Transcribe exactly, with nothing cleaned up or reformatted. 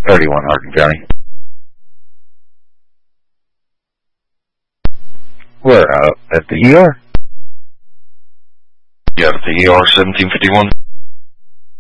thirty-one Hardin County. Where, uh, at the E R? Yeah, at the E R seventeen fifty-one.